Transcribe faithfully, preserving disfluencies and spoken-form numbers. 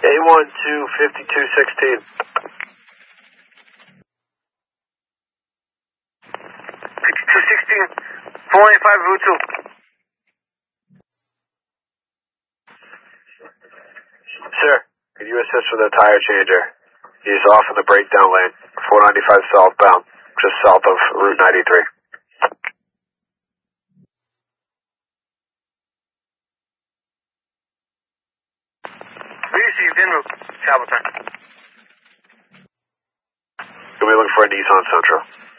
A one two fifty-two sixteen. fifty-two sixteen, four ninety-five, route two. Sir, could you assist with a tire changer? He's off in the breakdown lane, four ninety-five southbound, just south of Route ninety-three. Received en route, travel time. You'll be looking for a Nissan Sentra.